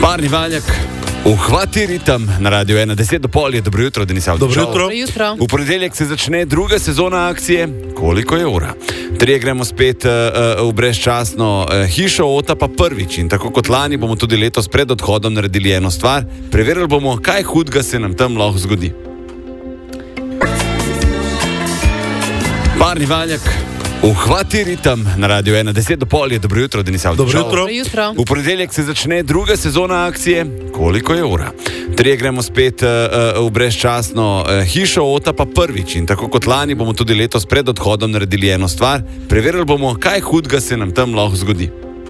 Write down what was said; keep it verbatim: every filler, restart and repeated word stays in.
Parni valjak, uhvati ritem na Radio ena, deset do pol je, dobro jutro, Denis Avdić. Dobro jutro. Dobro jutro. V ponedeljek se začne druga sezona akcije Koliko je ura? Trije gremo spet uh, uh, v brezčasno uh, hišo, Ota pa prvič. In tako kot lani bomo tudi letos pred odhodom naredili eno stvar. Preverili bomo, kaj hudega se nam tam lahko zgodi. Parni valjak, uhvati ritem na Radio ena, deset do pol je, dobro jutro, Denis Avdić. Dobro jutro. Dobro jutro. V ponedeljek se začne druga sezona akcije Koliko je ura? Trije gremo spet uh, uh, v brezčasno uh, hišo, Ota pa prvič. In tako kot lani bomo tudi letos pred odhodom naredili eno stvar. Preverili bomo, kaj hudega se nam tam lahko zgodi.